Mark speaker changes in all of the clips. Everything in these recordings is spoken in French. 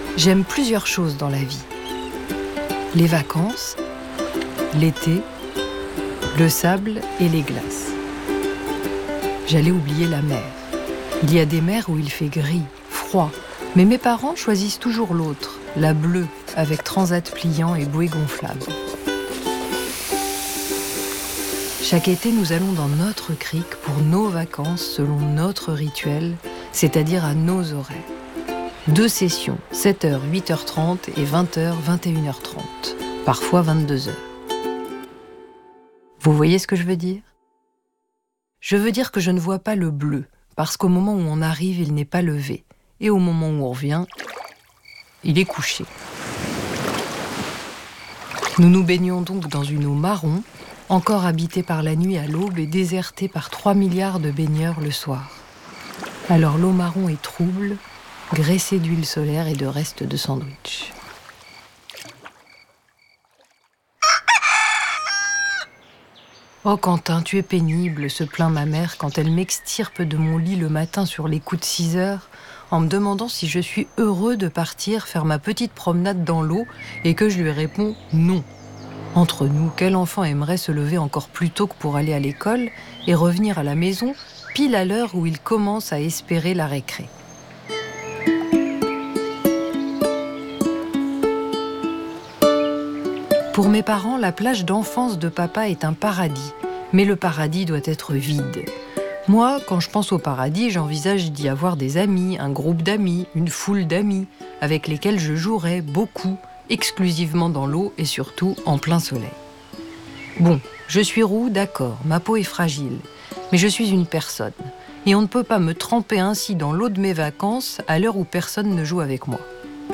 Speaker 1: J'aime plusieurs choses dans la vie. Les vacances, l'été, le sable et les glaces. J'allais oublier la mer. Il y a des mers où il fait gris, froid, mais mes parents choisissent toujours l'autre, la bleue, avec transat pliant et bouée gonflable. Chaque été, nous allons dans notre crique pour nos vacances selon notre rituel, c'est-à-dire à nos horaires. 2 sessions, 7h, 8h30 et 20h, 21h30. Parfois 22h. Vous voyez ce que je veux dire ? Je veux dire que je ne vois pas le bleu, parce qu'au moment où on arrive, il n'est pas levé. Et au moment où on revient, il est couché. Nous nous baignons donc dans une eau marron, encore habitée par la nuit à l'aube et désertée par 3 milliards de baigneurs le soir. Alors l'eau marron est trouble, graissée d'huile solaire et de restes de sandwich. « Oh Quentin, tu es pénible », se plaint ma mère quand elle m'extirpe de mon lit le matin sur les coups de 6 heures en me demandant si je suis heureux de partir faire ma petite promenade dans l'eau et que je lui réponds non. Entre nous, quel enfant aimerait se lever encore plus tôt que pour aller à l'école et revenir à la maison pile à l'heure où il commence à espérer la récré ? Pour mes parents, la plage d'enfance de papa est un paradis, mais le paradis doit être vide. Moi, quand je pense au paradis, j'envisage d'y avoir des amis, un groupe d'amis, une foule d'amis, avec lesquels je jouerais beaucoup, exclusivement dans l'eau et surtout en plein soleil. Bon, je suis roux, d'accord, ma peau est fragile, mais je suis une personne, et on ne peut pas me tremper ainsi dans l'eau de mes vacances à l'heure où personne ne joue avec moi.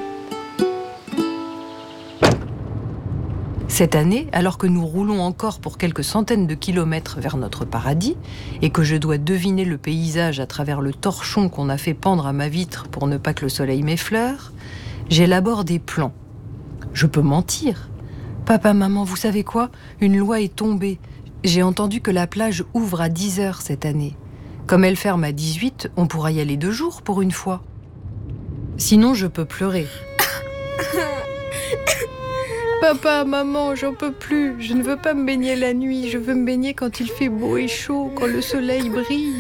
Speaker 1: Cette année, alors que nous roulons encore pour quelques centaines de kilomètres vers notre paradis, et que je dois deviner le paysage à travers le torchon qu'on a fait pendre à ma vitre pour ne pas que le soleil m'effleure, j'élabore des plans. Je peux mentir. Papa, maman, vous savez quoi ? Une loi est tombée. J'ai entendu que la plage ouvre à 10h cette année. Comme elle ferme à 18, on pourra y aller 2 jours pour une fois. Sinon, je peux pleurer. Papa, maman, j'en peux plus. Je ne veux pas me baigner la nuit. Je veux me baigner quand il fait beau et chaud, quand le soleil brille.